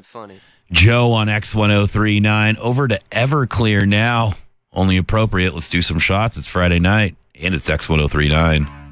funny. Joe on X1039. Over to Everclear now. Only appropriate. Let's do some shots. It's Friday night, and it's X1039.